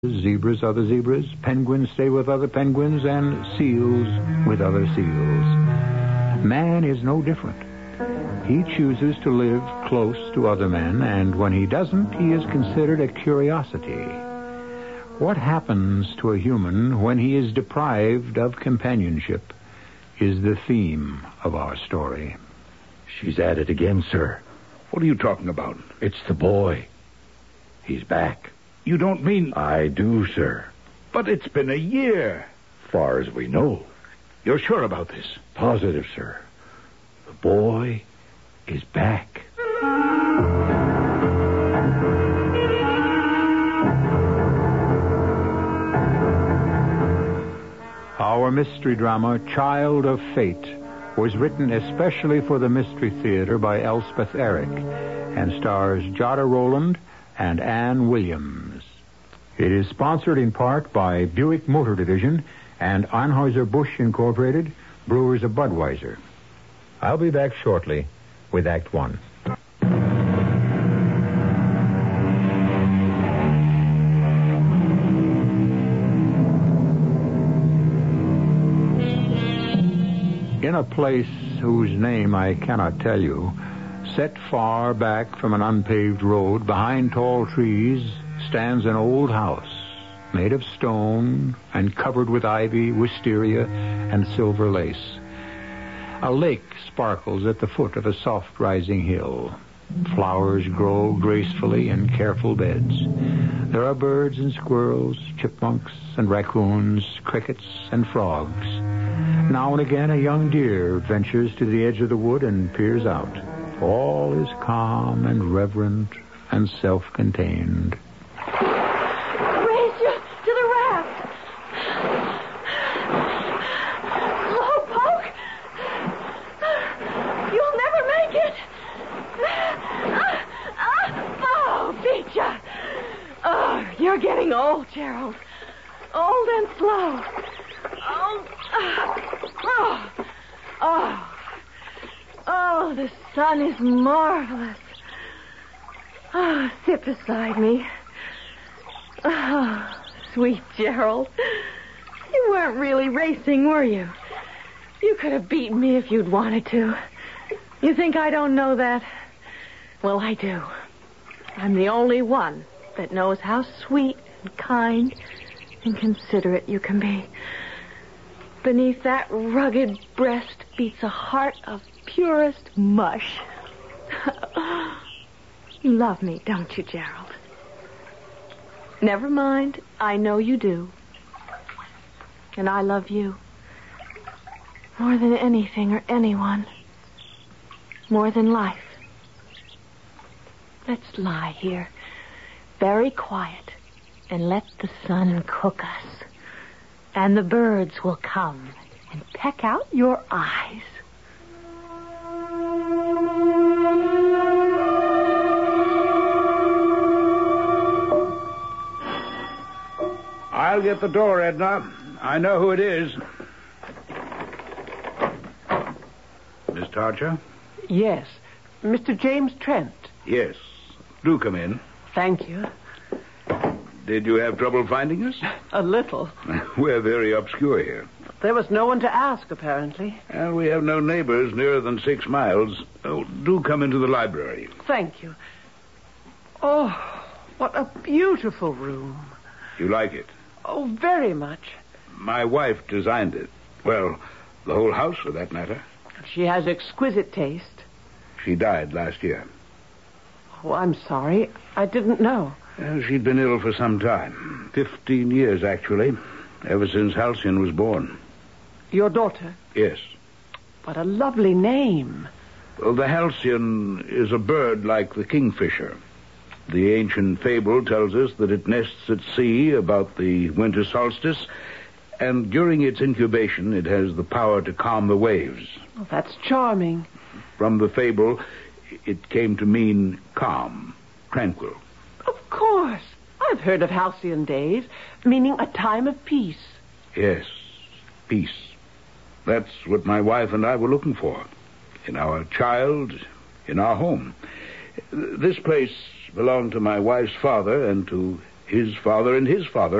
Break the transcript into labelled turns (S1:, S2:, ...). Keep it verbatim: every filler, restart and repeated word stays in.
S1: Zebras, other zebras, penguins stay with other penguins, and seals with other seals. Man is no different. He chooses to live close to other men, and when he doesn't, he is considered a curiosity. What happens to a human when he is deprived of companionship is the theme of our story.
S2: She's at it again, sir.
S3: What are you talking about?
S2: It's the boy. He's back.
S3: You don't mean...
S2: I do, sir.
S3: But it's been a year.
S2: Far as we know.
S3: You're sure about this?
S2: Positive, sir. The boy is back.
S1: Our mystery drama, Child of Fate, was written especially for the Mystery Theater by Elspeth Eric and stars Jada Rowland and Ann Williams. It is sponsored in part by Buick Motor Division and Anheuser-Busch Incorporated, brewers of Budweiser. I'll be back shortly with Act One. In a place whose name I cannot tell you, set far back from an unpaved road, behind tall trees, stands an old house made of stone and covered with ivy, wisteria, and silver lace. A lake sparkles at the foot of a soft-rising hill. Flowers grow gracefully in careful beds. There are birds and squirrels, chipmunks and raccoons, crickets and frogs. Now and again, a young deer ventures to the edge of the wood and peers out. All is calm and reverent and self-contained.
S4: Race you to the raft. Slow poke. You'll never make it. Oh, beat ya. Oh, you're getting old, Gerald. Old and slow. Oh, oh, oh. Oh, the sun is marvelous. Oh, sit beside me. Oh, sweet Gerald. You weren't really racing, were you? You could have beaten me if you'd wanted to. You think I don't know that? Well, I do. I'm the only one that knows how sweet and kind and considerate you can be. Beneath that rugged breast beats a heart of purest mush. You love me, don't you, Gerald? Never mind. I know you do. And I love you. More than anything or anyone. More than life. Let's lie here, very quiet, and let the sun cook us. And the birds will come and peck out your eyes.
S3: I'll get the door, Edna. I know who it is. Miss Tarcher?
S5: Yes. Mister James Trent.
S3: Yes. Do come in.
S5: Thank you.
S3: Did you have trouble finding us?
S5: A little.
S3: We're very obscure here.
S5: There was no one to ask, apparently.
S3: And we have no neighbors nearer than six miles. Oh, do come into the library.
S5: Thank you. Oh, what a beautiful room.
S3: You like it?
S5: Oh, very much.
S3: My wife designed it. Well, the whole house, for that matter.
S5: She has exquisite taste.
S3: She died last year.
S5: Oh, I'm sorry. I didn't know.
S3: Well, she'd been ill for some time. Fifteen years, actually. Ever since Halcyon was born.
S5: Your daughter?
S3: Yes.
S5: What a lovely name.
S3: Well, the Halcyon is a bird like the kingfisher. The ancient fable tells us that it nests at sea about the winter solstice, and during its incubation, it has the power to calm the waves.
S5: Oh, that's charming.
S3: From the fable, it came to mean calm, tranquil.
S5: Of course. I've heard of halcyon days, meaning a time of peace.
S3: Yes, peace. That's what my wife and I were looking for. In our child, in our home. This place belonged to my wife's father and to His father and his father